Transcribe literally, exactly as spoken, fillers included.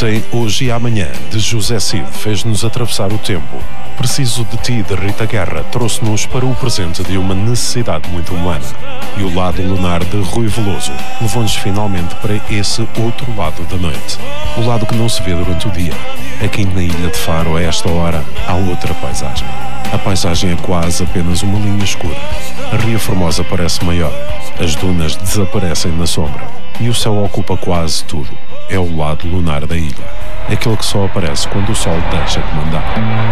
Ontem, hoje e amanhã, de José Cid, fez-nos atravessar o tempo. Preciso de ti, de Rita Guerra, trouxe-nos para o presente de uma necessidade muito humana. E o lado lunar de Rui Veloso levou-nos finalmente para esse outro lado da noite. O lado que não se vê durante o dia. Aqui na ilha de Faro, a esta hora, há outra paisagem. A paisagem é quase apenas uma linha escura. A Ria Formosa parece maior. As dunas desaparecem na sombra. E o céu ocupa quase tudo. É o lado lunar da ilha. Aquele que só aparece quando o sol deixa de mandar.